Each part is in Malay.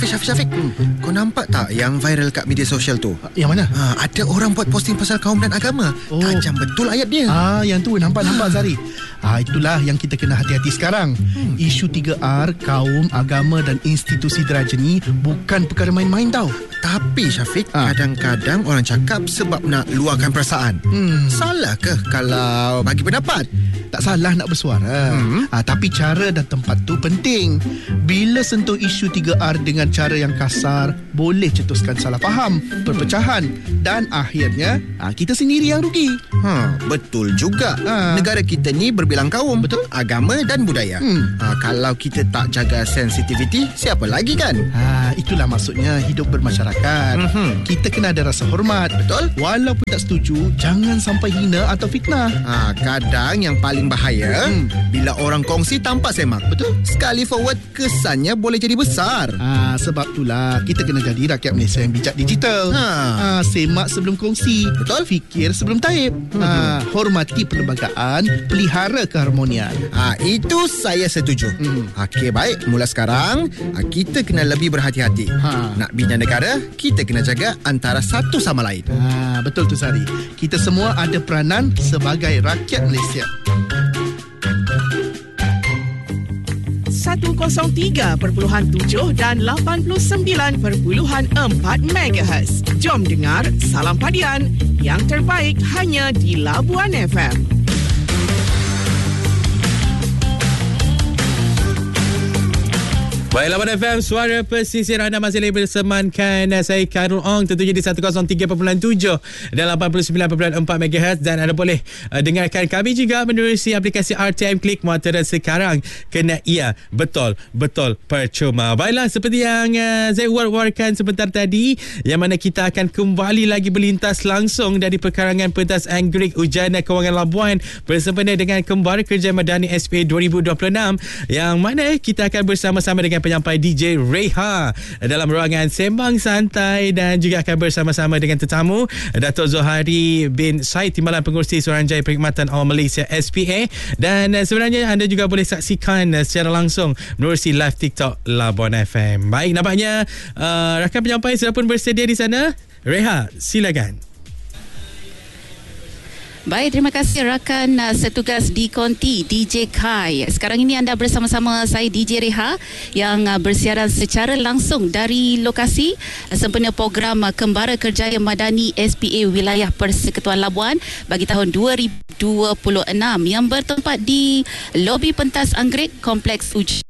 Syafiq. Kau nampak tak yang viral kat media sosial tu? Yang mana? Ada orang buat posting pasal kaum dan agama. Tajam betul ayat dia. Yang tu nampak Zari. Itulah yang kita kena hati-hati sekarang. Isu 3R, kaum, agama dan institusi diraja ni bukan perkara main-main tau. Tapi Syafiq, kadang-kadang orang cakap sebab nak luahkan perasaan. Salah ke kalau bagi pendapat? Tak salah nak bersuara. Tapi cara dan tempat tu penting. Bila sentuh isu 3R dengan cara yang kasar, boleh cetuskan salah faham, perpecahan dan akhirnya kita sendiri yang rugi. Betul juga. Negara kita ni berbilang kaum, betul, agama dan budaya. Kalau kita tak jaga sensitiviti, siapa lagi kan? Itulah maksudnya hidup bermasyarakat. Kita kena ada rasa hormat. Betul. Walaupun tak setuju, jangan sampai hina atau fitnah. Kadang yang paling bahaya bila orang kongsi tanpa semak. Betul. Sekali forward, kesannya boleh jadi besar. Sebab itulah kita kena jadi rakyat Malaysia yang bijak digital. Semak sebelum kongsi. Betul. Fikir sebelum taip. Hormati perlembagaan, pelihara keharmonian. Itu saya setuju. Okey, baik. Mula sekarang, kita kena lebih berhati-hati. Nak bina negara, kita kena jaga antara satu sama lain. Betul tu Sari. Kita semua ada peranan sebagai rakyat Malaysia. 103.7 dan 89.4 MHz. Jom dengar Salam Padian, yang terbaik hanya di Labuan FM. Baik, Labuan FM, suara pesisir anda masih lagi bersemankan saya Karul Ong, tentunya di 103.7 dan 89.4 MHz, dan anda boleh dengarkan kami juga menerusi aplikasi RTM Klik Muatara sekarang. Kena betul percuma. Baiklah, seperti yang saya war-warkan sebentar tadi, yang mana kita akan kembali lagi berlintas langsung dari perkarangan pentas Anggerik Ujana Kewangan Labuan bersempena dengan Kembara Kerjaya Madani SPA 2026, yang mana kita akan bersama-sama dengan penyampai DJ Reha dalam ruangan Sembang Santai, dan juga akan bersama-sama dengan tetamu Datuk Zohari bin Said, Timbalan Pengurusi Suruhanjaya Perkhidmatan Awam Malaysia SPA. Dan sebenarnya anda juga boleh saksikan secara langsung menerusi live TikTok Labuan FM. Baik, nampaknya rakan penyampai sudah pun bersedia di sana. Reha, silakan. Baik, terima kasih rakan setugas di Konti, DJ Kai. Sekarang ini anda bersama-sama saya DJ Reha yang bersiaran secara langsung dari lokasi sempena program Kembara Kerjaya Madani SPA Wilayah Persekutuan Labuan bagi tahun 2026 yang bertempat di lobi pentas Anggerik Kompleks Ujana.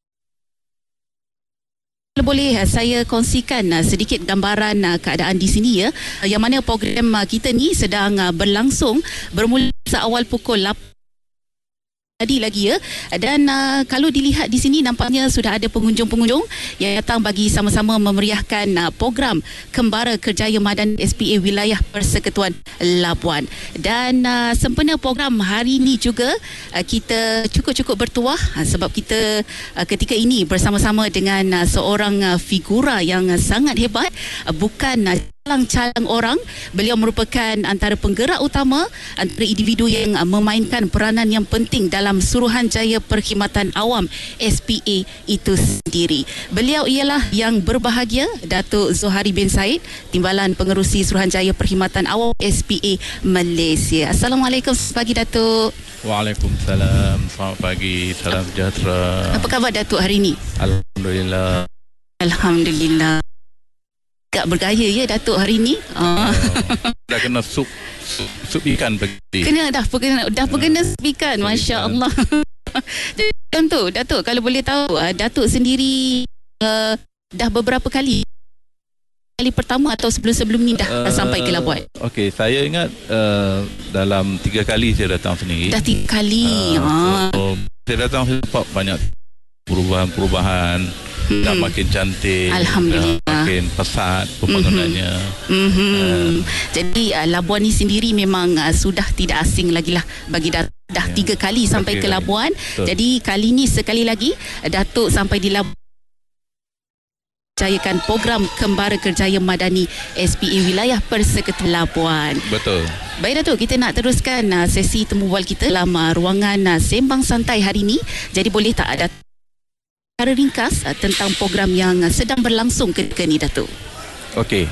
Boleh saya kongsikan sedikit gambaran keadaan di sini ya, yang mana program kita ni sedang berlangsung bermula seawal pukul 8 tadi lagi ya, dan kalau dilihat di sini nampaknya sudah ada pengunjung-pengunjung yang datang bagi sama-sama memeriahkan program Kembara Kerjaya Madani SPA Wilayah Persekutuan Labuan. Dan sempena program hari ini juga kita cukup-cukup bertuah sebab kita ketika ini bersama-sama dengan seorang figura yang sangat hebat, bukan calang orang. Beliau merupakan antara penggerak utama, antara individu yang memainkan peranan yang penting dalam Suruhanjaya Perkhidmatan Awam SPA itu sendiri. Beliau ialah yang berbahagia Datuk Zohari bin Said, Timbalan Pengerusi Suruhanjaya Perkhidmatan Awam SPA Malaysia. Assalamualaikum, selamat pagi Datuk. Waalaikumsalam, selamat pagi, salam sejahtera. Apa khabar Datuk hari ini? Alhamdulillah. Alhamdulillah. Agak bergaya ya Datuk hari ni. Dah kena sup ikan pergi. Dah kena sup ikan, Masya Allah. Jadi contoh Datuk, kalau boleh tahu Datuk sendiri dah beberapa kali pertama atau sebelum ni dah sampai ke Labuan? Okey, saya ingat dalam 3 kali saya datang sini. Dah 3 kali. So, saya datang sebab banyak perubahan. Dah makin cantik, Alhamdulillah, makin pesat pembangunannya. Jadi Labuan ni sendiri memang sudah tidak asing lagi lah bagi dah 3 kali sampai ke Labuan. Jadi kali ni sekali lagi Datuk sampai di Labuan jayakan program Kembara Kerjaya Madani SPA Wilayah Persekutuan Labuan. Betul. Baik Datuk, kita nak teruskan sesi temu bual kita dalam ruangan Sembang Santai hari ini. Jadi boleh tak ada secara ringkas tentang program yang sedang berlangsung ketika ni, Datuk. Okey.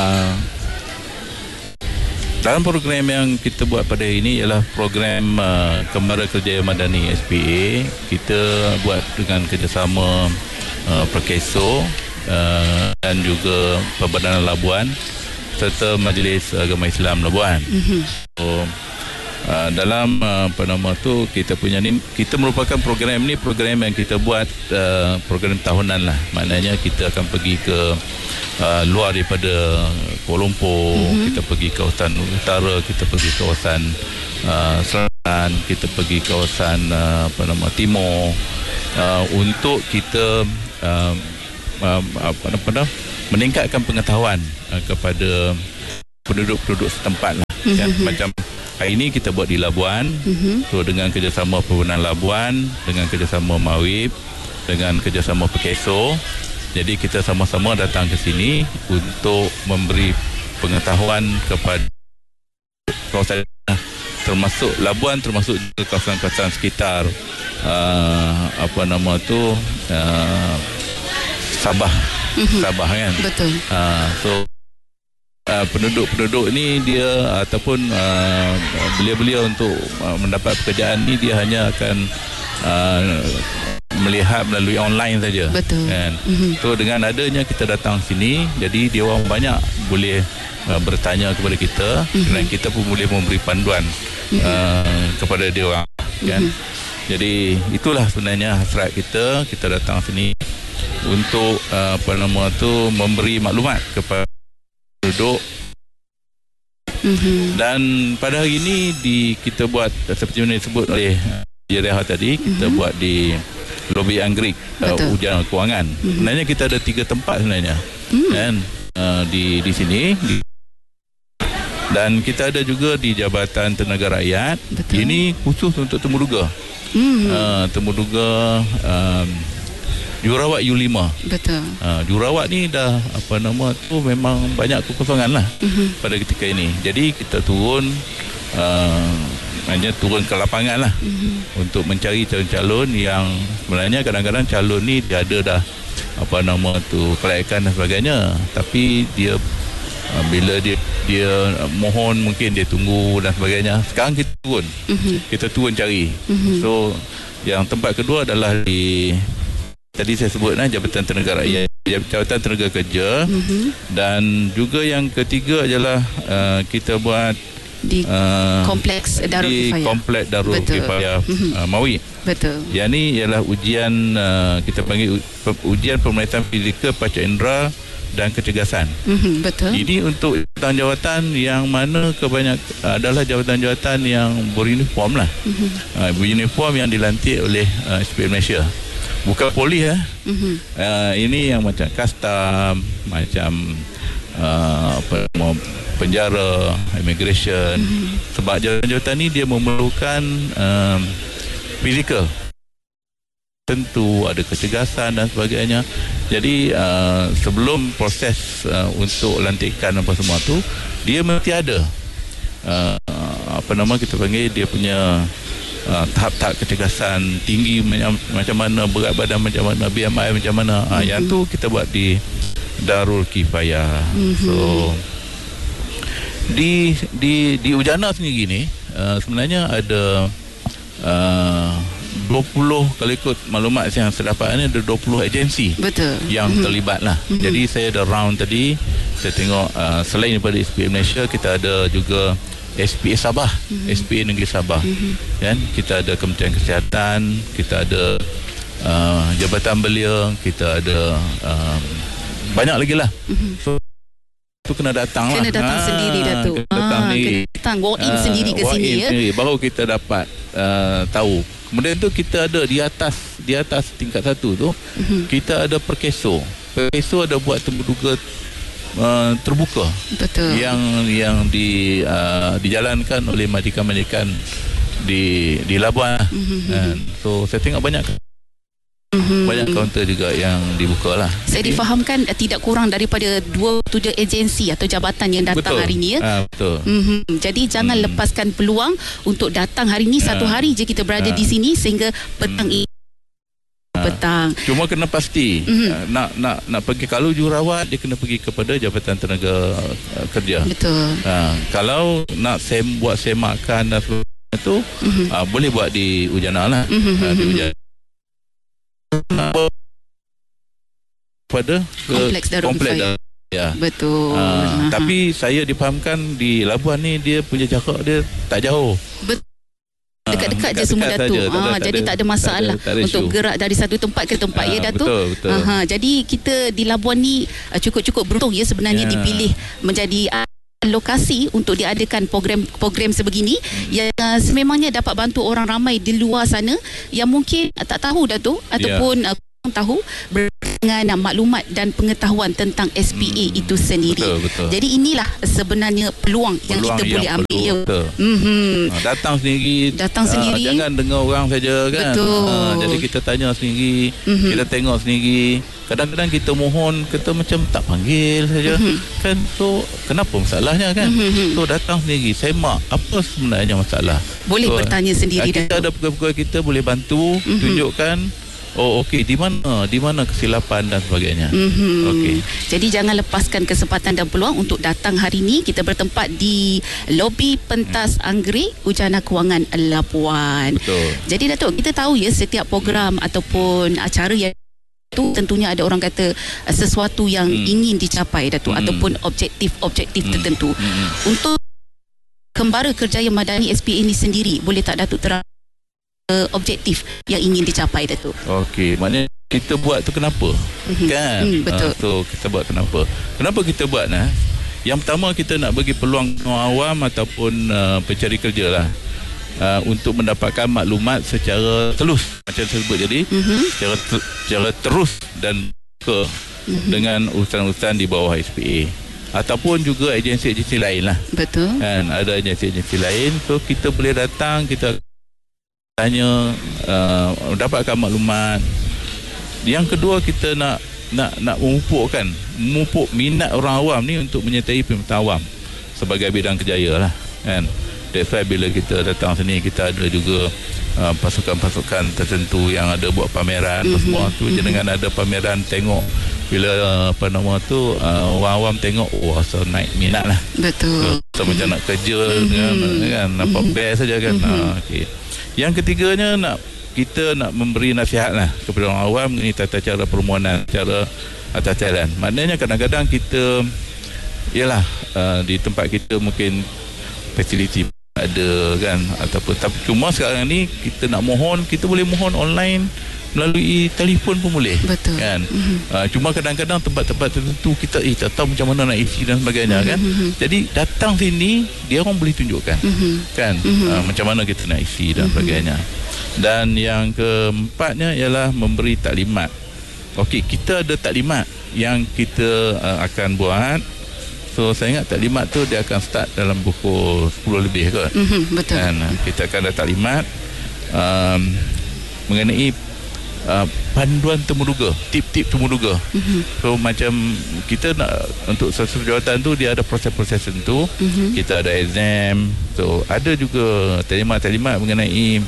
Dalam program yang kita buat pada hari ini ialah program Kembara Kerjaya Madani SPA. Kita buat dengan kerjasama Perkeso dan juga Perbadanan Labuan serta Majlis Agama Islam Labuan. So, dalam kita punya ni, kita merupakan program yang kita buat program tahunan lah. Maknanya kita akan pergi ke luar daripada Kuala Lumpur, kita pergi kawasan utara, kita pergi kawasan selatan, kita pergi kawasan timur untuk kita meningkatkan pengetahuan kepada penduduk-penduduk setempat lah. Macam hari ini kita buat di Labuan, so dengan kerjasama Perhubungan Labuan, dengan kerjasama Mawib, dengan kerjasama Perkeso. Jadi kita sama-sama datang ke sini untuk memberi pengetahuan kepada kawasan termasuk Labuan, termasuk juga kawasan-kawasan sekitar Sabah. Sabah kan. Betul. So penduduk-penduduk ni dia ataupun belia-belia untuk mendapat pekerjaan ni dia hanya akan melihat melalui online saja. Betul. Kan? So dengan adanya kita datang sini, jadi dia orang banyak boleh bertanya kepada kita dan kita pun boleh memberi panduan kepada dia orang. Kan? Jadi itulah sebenarnya hasrat kita datang sini untuk memberi maklumat kepada penduduk. Dan pada hari ini kita buat seperti mana disebut oleh Jereha tadi, kita buat di Lobi Anggerik Ujian Kewangan. Sebenarnya kita ada 3 tempat sebenarnya. Kan? Di sini dan kita ada juga di Jabatan Tenaga Rakyat. Betul. Ini khusus untuk temuduga. Temuduga jurawat U5. Betul. Jurawat ni dah memang banyak kekosongan lah pada ketika ini. Jadi kita turun hanya turun ke lapangan lah untuk mencari calon-calon yang sebenarnya kadang-kadang calon ni dia ada dah kelayakan dan sebagainya, tapi dia bila dia mohon mungkin dia tunggu dan sebagainya. Sekarang kita turun cari. So yang tempat kedua adalah di tadi saya sebut Jabatan Tenaga Rakyat, Jabatan Tenaga Kerja, dan juga yang ketiga adalah kita buat di Kompleks Darul Kifayah. Di Kompleks Darul Kifayah Mawi. Betul. Yang ni ialah ujian kita panggil ujian pemerhatian fizikal pasca indera dan kecergasan. Betul. Ini untuk jawatan-jawatan yang mana kebanyakan adalah jawatan-jawatan yang beruniform lah. Beruniform yang dilantik oleh SPA Malaysia. Bukan polis ini yang macam custom, macam penjara, immigration. Sebab jawatan-jawatan ni dia memerlukan fizikal. Tentu ada kecergasan dan sebagainya. Jadi sebelum proses untuk lantikan apa semua tu, dia mesti ada kita panggil dia punya tahap-tahap kecergasan tinggi macam mana, berat badan macam mana, BMI macam mana. Yang tu kita buat di Darul Kifayah. So di Ujana sendiri ni sebenarnya ada 20, kalau ikut maklumat yang saya dapat ni ada 20 agensi. Betul. Yang terlibat lah. Jadi saya ada round tadi, saya tengok selain daripada SPA Malaysia, kita ada juga SPA Sabah, SPA Negeri Sabah. Kan? Kita ada Kementerian Kesihatan, kita ada Jabatan Belia, kita ada banyak lagi lah. So tu kena datang lah. Kena datang sendiri, Datuk. Kena datang walk in sendiri ke sini ya. Baru kita dapat tahu. Kemudian tu kita ada di atas tingkat 1 tu, kita ada Perkeso. Perkeso ada buat temuduga terbuka. Betul. Yang dijalankan oleh majikan-majikan di Labuan. So saya tengok banyak kaunter juga yang dibuka lah. Saya difahamkan tidak kurang daripada 27 agensi atau jabatan yang datang hari ini ya. Betul. Jadi jangan lepaskan peluang untuk datang hari ini. Satu hari je kita berada di sini sehingga petang ini petang. Cuma kena pasti nak pergi, kalau jururawat dia kena pergi kepada Jabatan Tenaga Kerja. Betul. Kalau nak buat semakan dan sebagainya tu boleh buat di Ujana lah. Di Ujana pada Kompleks Darul Kifayah. Ya. Betul. Tapi saya difahamkan di Labuan ni dia punya jarak dia tak jauh. Dekat-dekat je semua Datuk. Jadi tak ada masalah tak ada untuk gerak dari satu tempat ke tempat ya Datuk. Betul. Jadi kita di Labuan ni cukup beruntung ya sebenarnya dipilih menjadi lokasi untuk diadakan program sebegini yang sememangnya dapat bantu orang ramai di luar sana yang mungkin tak tahu Datuk ataupun tahu dengan maklumat dan pengetahuan tentang SPA itu sendiri. Betul. Jadi inilah sebenarnya peluang yang kita boleh ambil ya. Datang sendiri. Jangan dengar orang saja kan. Betul. Jadi kita tanya sendiri, kita tengok sendiri. Kadang-kadang kita mohon, kita macam tak panggil saja. Kan, so kenapa masalahnya kan? So datang sendiri, semak apa sebenarnya masalah. Boleh bertanya sendiri. Kita ada pegawai kita boleh bantu, tunjukkan. Okey, di mana kesilapan dan sebagainya. Okey. Jadi jangan lepaskan kesempatan dan peluang untuk datang hari ini. Kita bertempat di lobi pentas Anggerik Ujana Kewangan Labuan. Betul. Jadi Datuk, kita tahu ya setiap program ataupun acara yang itu tentunya ada orang kata sesuatu yang ingin dicapai Datuk ataupun objektif tertentu. Untuk Kembara Kerjaya Madani SPA ini sendiri, boleh tak Datuk terang objektif yang ingin dicapai Datuk? Okey, maknanya kita buat tu kenapa? Kan? Betul. So kita buat kenapa? Kenapa kita buat Yang pertama kita nak bagi peluang orang awam ataupun pencari kerja lah untuk mendapatkan maklumat secara telus macam saya sebut jadi, secara terus dan dengan urusan-urusan di bawah SPA ataupun juga agensi-agensi lain lah. Betul. Kan ada agensi-agensi lain, so kita boleh datang, kita tanya, dapatkan maklumat. Yang kedua, kita nak memupuk minat orang awam ni untuk menyertai perkhidmatan awam sebagai bidang kerjaya lah kan. That's why bila kita datang sini, kita ada juga pasukan-pasukan tertentu yang ada buat pameran semua tu. Dengan ada pameran, tengok bila orang awam tengok, rasa naik minat lah. Betul. So macam nak kerja kan, nampak best saja kan. Okay. Yang ketiganya, kita nak memberi nasihat lah kepada orang awam mengenai tata cara permohonan, cara atas jalan. Maknanya kadang-kadang kita di tempat kita mungkin fasiliti ada kan, ataupun tapi cuma sekarang ni kita nak mohon, kita boleh mohon online melalui telefon pun boleh. Betul. Kan. Cuma kadang-kadang tempat-tempat tertentu kita tak tahu macam mana nak isi dan sebagainya kan. Jadi datang sini, dia orang boleh tunjukkan kan macam mana kita nak isi dan sebagainya. Dan yang keempatnya ialah memberi taklimat. Okey, kita ada taklimat yang kita akan buat. So saya ingat taklimat tu dia akan start dalam pukul 10 lebih kot. Betul. Dan kita akan ada taklimat mengenai panduan temuduga, tip-tip temuduga. So macam kita nak untuk sesuatu jawatan tu, dia ada proses-proses tentu. Kita ada exam. So ada juga taklimat mengenai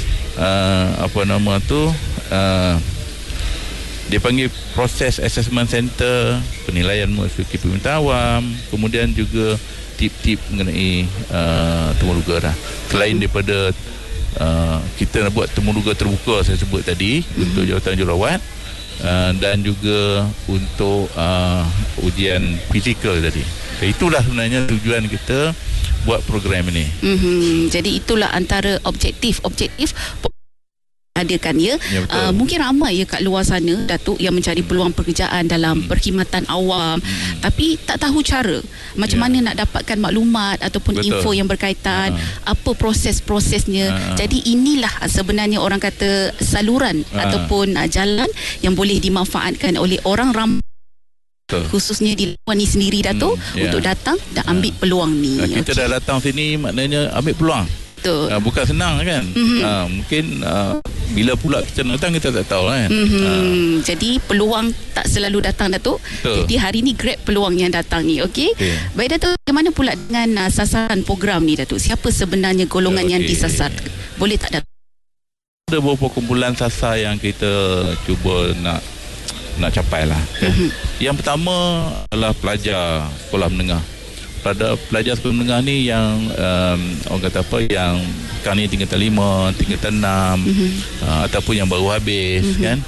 dia panggil proses assessment center, penilaian muasbaki permintaan awam, kemudian juga tip-tip mengenai temuduga lah. Selain daripada kita nak buat temuduga terbuka saya sebut tadi untuk jawatan jururawat, dan juga untuk ujian fizikal tadi. Itulah sebenarnya tujuan kita buat program ini. Jadi itulah antara objektif adakan ya. Mungkin ramai ya kat luar sana Datuk yang mencari peluang pekerjaan dalam perkhidmatan awam, tapi tak tahu cara macam mana nak dapatkan maklumat ataupun info yang berkaitan, apa proses-prosesnya. Jadi inilah sebenarnya orang kata saluran ataupun jalan yang boleh dimanfaatkan oleh orang ramai, khususnya di luar ni sendiri Datuk, untuk datang dan ambil peluang ni. Kita dah datang sini, maknanya ambil peluang. Bukan senang kan. Mungkin bila pula kita datang, kita tak tahu kan. Jadi peluang tak selalu datang Datuk. Jadi hari ni grab peluang yang datang ni. Okey. Baik Datuk, bagaimana pula dengan sasaran program ni Datuk? Siapa sebenarnya golongan yang disasar? Boleh tak Datuk? ada beberapa kumpulan sasar yang kita cuba nak capai lah. Yang pertama adalah pelajar sekolah menengah. Pada pelajar sekolah menengah ni yang orang kata apa, yang sekarang ni tingkatan 5, tingkatan 6, ataupun yang baru habis kan.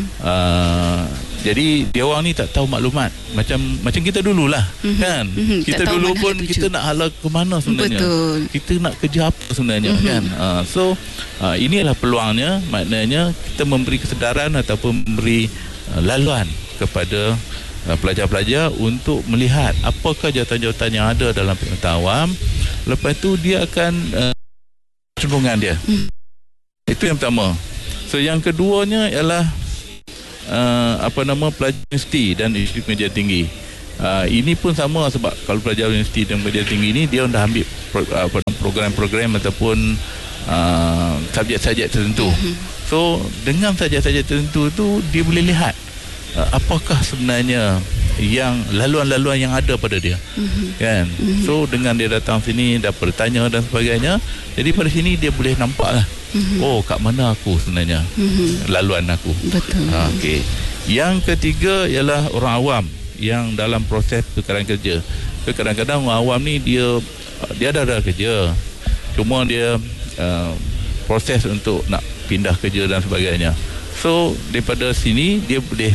Jadi dia orang ni tak tahu maklumat macam kita dululah kan. Kita dulu pun kita nak hala ke mana sebenarnya. Betul. Kita nak kerja apa sebenarnya kan. So inilah peluangnya, maknanya kita memberi kesedaran ataupun memberi laluan kepada pelajar-pelajar untuk melihat apakah jawatan-jawatan yang ada dalam pengetahuan awam. Lepas tu dia akan cenderungan dia. Itu yang pertama. So yang keduanya ialah pelajar universiti dan institut pengajian tinggi. Ini pun sama, sebab kalau pelajar universiti dan pengajian tinggi ni dia dah ambil program-program ataupun subjek-subjek tertentu. So dengan subjek-subjek tertentu tu dia boleh lihat apakah sebenarnya yang laluan-laluan yang ada pada dia kan. So dengan dia datang sini, dah bertanya dan sebagainya, jadi pada sini dia boleh nampak lah, oh kat mana aku sebenarnya laluan aku. Betul. Okay. Yang ketiga ialah orang awam yang dalam proses perkara kerja. Kadang-kadang orang awam ni dia dah kerja, cuma dia proses untuk nak pindah kerja dan sebagainya. So daripada sini dia boleh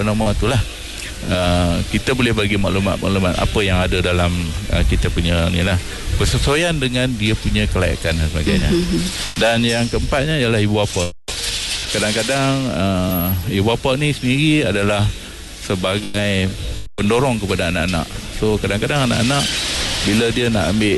kita boleh bagi maklumat apa yang ada dalam kita punya ni lah, bersesuaian dengan dia punya kelayakan dan sebagainya. Dan yang keempatnya ialah ibu bapa. Kadang-kadang ibu bapa ni sendiri adalah sebagai pendorong kepada anak-anak. So kadang-kadang anak-anak bila dia nak ambil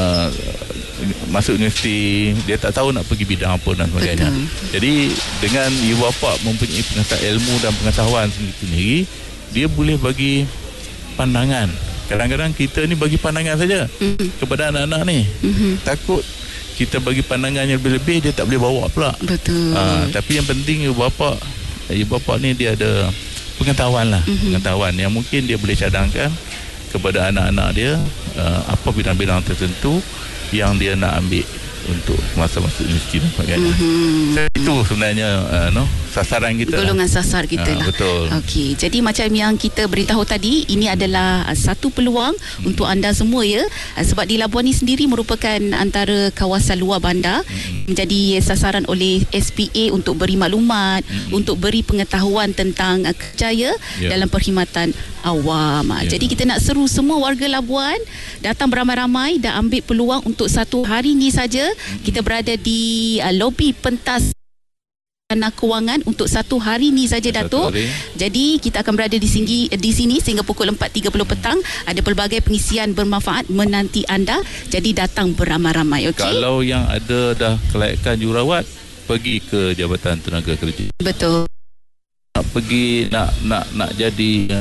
masuk universiti, dia tak tahu nak pergi bidang apa dan sebagainya. Jadi dengan ibu bapa mempunyai pengetahuan ilmu dan pengetahuan sendiri, dia boleh bagi pandangan. Kadang-kadang kita ni bagi pandangan saja kepada anak-anak ni. Takut kita bagi pandangan yang lebih-lebih, dia tak boleh bawa pula. Betul. Tapi yang penting ibu bapa ni dia ada pengetahuan lah, pengetahuan yang mungkin dia boleh cadangkan kepada anak-anak dia apa bidang-bidang tertentu yang dia nak ambil untuk masa-masa universiti dan sebagainya. Itu sebenarnya sasaran kita. Golongan sasar kita lah. Betul. Okey, jadi macam yang kita beritahu tadi, ini adalah satu peluang untuk anda semua ya. Sebab di Labuan ni sendiri merupakan antara kawasan luar bandar, menjadi sasaran oleh SPA untuk beri maklumat, untuk beri pengetahuan tentang kerjaya dalam perkhidmatan awam. Jadi kita nak seru semua warga Labuan datang beramai-ramai dan ambil peluang untuk satu hari ni saja. Kita berada di lobi pentas kewangan untuk satu hari ni saja, Datuk. Jadi kita akan berada di sini sehingga pukul 4.30 petang. Ada pelbagai pengisian bermanfaat menanti anda. Jadi datang beramai-ramai. Okay? Kalau yang ada dah kelayakan jururawat, pergi ke Jabatan Tenaga Kerja. Betul. Nak pergi nak jadi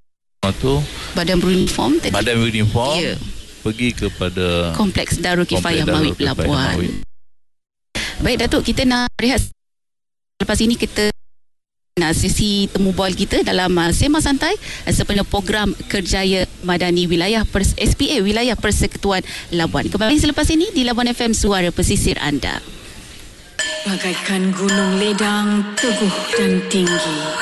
Badan Beruniform tadi. Badan Beruniform. Pergi kepada Kompleks Darul Kifayah Mawib Labuan. Baik Datuk, kita nak rehat. Lepas ini kita nak sesi temu bual kita dalam Sembang Santai sepenuh program Kerjaya Madani Wilayah SPA Wilayah Persekutuan Labuan. Kembali selepas ini di Labuan FM, suara pesisir anda. Bagaikan gunung ledang teguh dan tinggi,